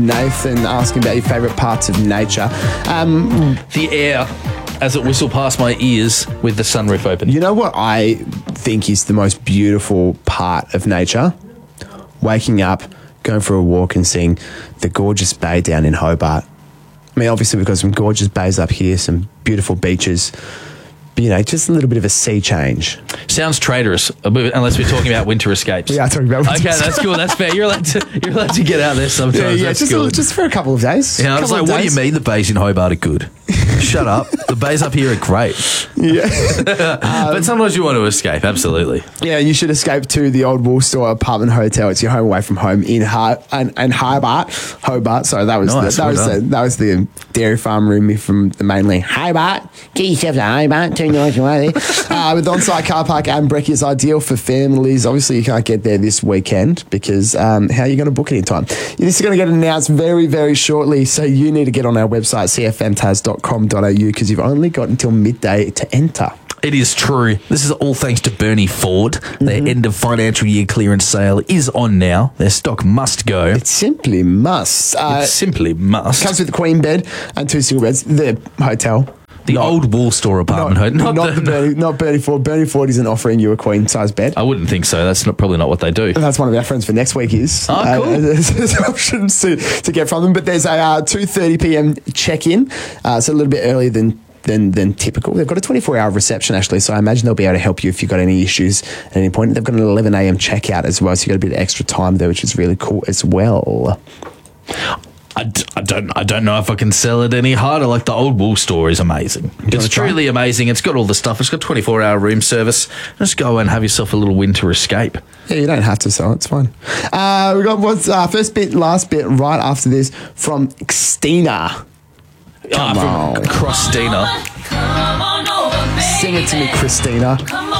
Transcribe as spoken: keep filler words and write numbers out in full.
Nathan asking about your favourite parts of nature. Um, the air as it whistled past my ears with the sunroof open. You know what I think is the most beautiful part of nature? Waking up, going for a walk and seeing the gorgeous bay down in Hobart. I mean, obviously we've got some gorgeous bays up here, some beautiful beaches. But, you know, just a little bit of a sea change. Sounds traitorous, unless we're talking about winter escapes. We are talking about winter Okay, that's cool. That's fair. You're allowed to. You're allowed to get out there sometimes. Yeah, yeah, that's just, cool. a, just for a couple of days. Yeah, I was like, what do you mean the bays in Hobart are good? Shut up. The bays up here are great. Yeah. um, but sometimes you want to escape, absolutely. Yeah, you should escape to the old Wool Store apartment hotel. It's your home away from home in Har- and, and Hobart. Hobart, sorry, that was, nice, the, that, well was the, that was the dairy farm roomie from the mainland. Hobart, get yourself to Hobart, two nights away there. uh, with on-site car park and brekkie is ideal for families. Obviously, you can't get there this weekend because um, how are you going to book it in time? This is going to get announced very, very shortly, so you need to get on our website, c f m tas dot com dot a u, because you've only got until midday to enter. It is true. This is all thanks to Bernie Ford. Mm-hmm. Their end of financial year clearance sale is on now. Their stock must go. It simply must. Uh, it simply must. Comes with a queen bed and two single beds. The hotel. The not, old Wool Store apartment. Not, not, not, the, the Bernie, not Bernie Ford. Bernie Ford isn't offering you a queen size bed. I wouldn't think so. That's not, probably not what they do. That's one of our friends for next week is. Oh, cool. Uh, there's, there's options to, to get from them. But there's a uh, two thirty p m check-in. Uh, so a little bit earlier than Than, than typical. They've got a twenty-four hour reception, actually, so I imagine they'll be able to help you if you've got any issues at any point. They've got an eleven a m checkout as well, so you've got a bit of extra time there, which is really cool as well. I, d- I don't I don't know if I can sell it any harder. Like, the old Wool Store is amazing. It's truly amazing. It's got all the stuff. It's got twenty-four hour room service. Just go and have yourself a little winter escape. Yeah, you don't have to sell it. It's fine. Uh, we got what's uh, first bit, last bit right after this from Xtina. Come ah, on. From Christina. Sing it to me, Christina.